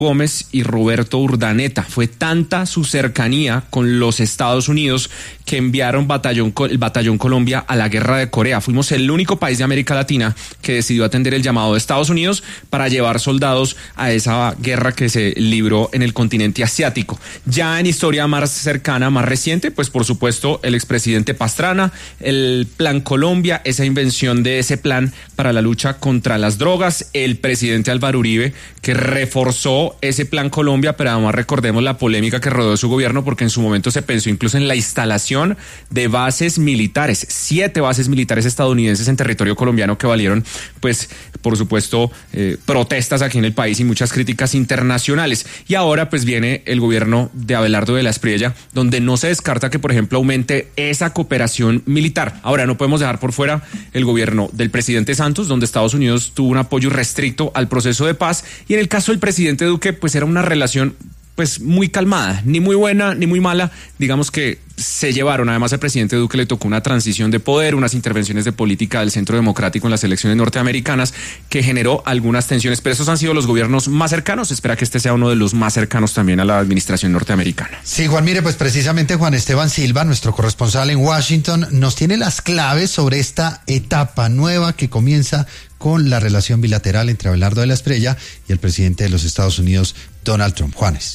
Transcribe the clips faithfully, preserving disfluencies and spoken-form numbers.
Gómez y Roberto Urdaneta. Fue tanta su cercanía con los Estados Unidos que enviaron batallón, el Batallón Colombia a la guerra de Corea. Fuimos el único país de América Latina que decidió atender el llamado de Estados Unidos para llevar soldados a esa guerra que se libró en el continente asiático. Ya en historia más cercana, más reciente, pues por supuesto el expresidente Pastrana, el Plan Colombia, esa invención de ese plan para la lucha contra las drogas, el presidente Álvaro Uribe, que reforzó ese Plan Colombia, pero además recordemos la polémica que rodeó su gobierno, porque en su momento se pensó incluso en la instalación de bases militares, siete bases militares estadounidenses en territorio colombiano que valieron, pues, por supuesto, eh, protestas aquí en el país y muchas críticas internacionales. Y ahora, pues, viene el gobierno de Abelardo de la Espriella, donde no se descarta que, por ejemplo, aumente esa cooperación militar. Ahora, no podemos dejar por fuera el gobierno del presidente Santos, donde Estados Unidos tuvo un apoyo restricto al proceso de paz, y en el caso del presidente Duque, que pues era una relación pues muy calmada, ni muy buena ni muy mala, digamos que se llevaron. Además, al presidente Duque le tocó una transición de poder, unas intervenciones de política del Centro Democrático en las elecciones norteamericanas que generó algunas tensiones, pero esos han sido los gobiernos más cercanos. Se espera que este sea uno de los más cercanos también a la administración norteamericana. Sí, Juan, mire, pues precisamente Juan Esteban Silva, nuestro corresponsal en Washington, nos tiene las claves sobre esta etapa nueva que comienza con la relación bilateral entre Abelardo de la Espriella y el presidente de los Estados Unidos, Donald Trump. Juanes.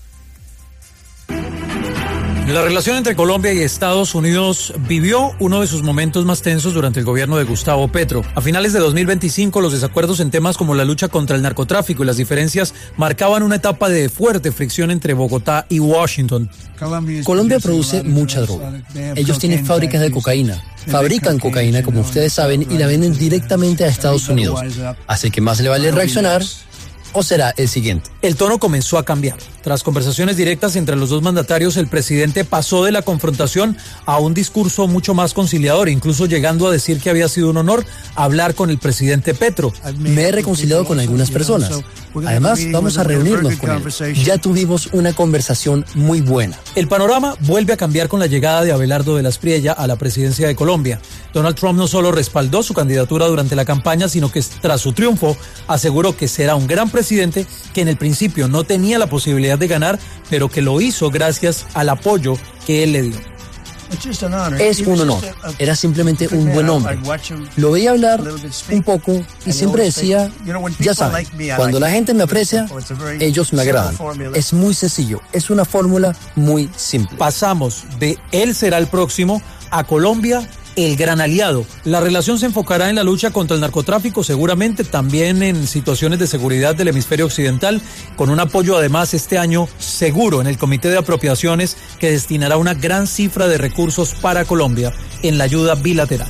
La relación entre Colombia y Estados Unidos vivió uno de sus momentos más tensos durante el gobierno de Gustavo Petro. A finales de dos mil veinticinco, los desacuerdos en temas como la lucha contra el narcotráfico y las diferencias marcaban una etapa de fuerte fricción entre Bogotá y Washington. Colombia produce mucha droga. Ellos tienen fábricas de cocaína. Fabrican cocaína, como ustedes saben, y la venden directamente a Estados Unidos. Así que más le vale reaccionar, ¿o será el siguiente? El tono comenzó a cambiar. Tras conversaciones directas entre los dos mandatarios, el presidente pasó de la confrontación a un discurso mucho más conciliador, incluso llegando a decir que había sido un honor hablar con el presidente Petro. Me he reconciliado con algunas personas. Además, vamos a reunirnos con él. Ya tuvimos una conversación muy buena. El panorama vuelve a cambiar con la llegada de Abelardo de la Espriella a la presidencia de Colombia. Donald Trump no solo respaldó su candidatura durante la campaña, sino que tras su triunfo aseguró que será un gran presidente que en el principio no tenía la posibilidad de ganar, pero que lo hizo gracias al apoyo que él le dio. Es un honor. Era simplemente un buen hombre. Lo veía hablar un poco y siempre decía, ya saben, cuando la gente me aprecia, ellos me agradan. Es muy sencillo, es una fórmula muy simple. Pasamos de él será el próximo a Colombia, el gran aliado. La relación se enfocará en la lucha contra el narcotráfico, seguramente también en situaciones de seguridad del hemisferio occidental, con un apoyo además este año seguro en el Comité de Apropiaciones, que destinará una gran cifra de recursos para Colombia en la ayuda bilateral.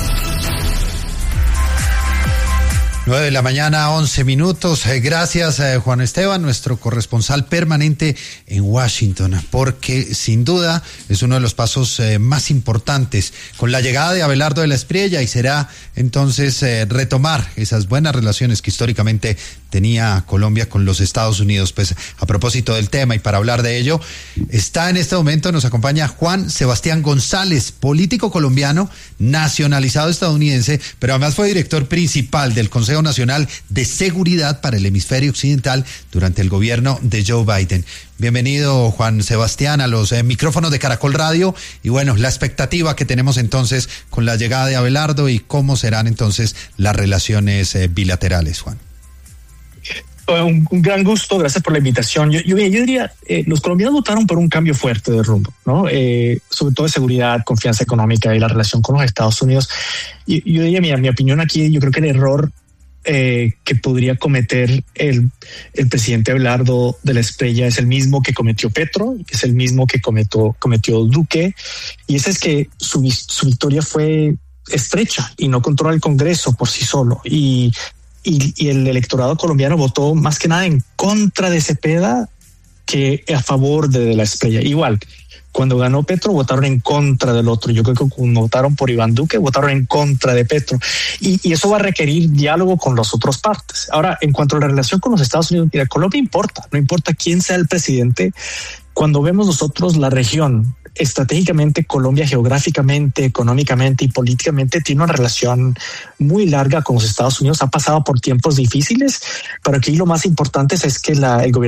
nueve de la mañana, once minutos. Gracias, Juan Esteban, nuestro corresponsal permanente en Washington, porque sin duda es uno de los pasos eh, más importantes con la llegada de Abelardo de la Espriella, y será entonces eh, retomar esas buenas relaciones que históricamente tenía Colombia con los Estados Unidos. Pues a propósito del tema y para hablar de ello, está en este momento, nos acompaña Juan Sebastián González, político colombiano, nacionalizado estadounidense, pero además fue director principal del Consejo Nacional de Seguridad para el Hemisferio Occidental durante el gobierno de Joe Biden. Bienvenido, Juan Sebastián, a los eh, micrófonos de Caracol Radio. Y bueno, la expectativa que tenemos entonces con la llegada de Abelardo y cómo serán entonces las relaciones eh, bilaterales, Juan. Un, un gran gusto, gracias por la invitación. Yo, yo, yo diría, eh, los colombianos votaron por un cambio fuerte de rumbo, ¿no? Eh, sobre todo de seguridad, confianza económica y la relación con los Estados Unidos. Y yo diría, mi, mi opinión aquí, yo creo que el error eh, que podría cometer el, el presidente Abelardo de la Espriella es el mismo que cometió Petro, es el mismo que cometió, cometió Duque, y ese es que su, su victoria fue estrecha y no controla el Congreso por sí solo. Y Y, y el electorado colombiano votó más que nada en contra de Cepeda que a favor de, de la Espriella. Igual, cuando ganó Petro, votaron en contra del otro. Yo creo que cuando votaron por Iván Duque, votaron en contra de Petro. Y, y eso va a requerir diálogo con las otras partes. Ahora, en cuanto a la relación con los Estados Unidos, mira, Colombia importa, no importa quién sea el presidente. Cuando vemos nosotros la región, estratégicamente Colombia geográficamente, económicamente y políticamente tiene una relación muy larga con los Estados Unidos. Ha pasado por tiempos difíciles, pero aquí lo más importante es que la, el gobierno